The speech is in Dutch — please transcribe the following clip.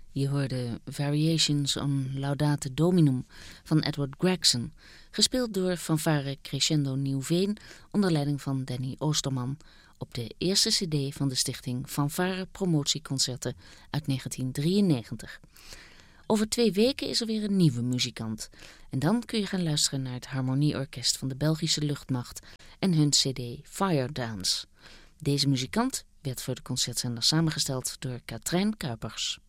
Je hoorde Variations on Laudate Dominum van Edward Gregson, gespeeld door Fanfare Crescendo Nieuwveen onder leiding van Danny Oosterman op de eerste cd van de stichting Fanfare Promotieconcerten uit 1993. Over 2 weken is er weer een nieuwe muzikant en dan kun je gaan luisteren naar het harmonieorkest van de Belgische luchtmacht en hun cd Fire Dance. Deze muzikant werd voor de concertzender samengesteld door Katrijn Kuipers.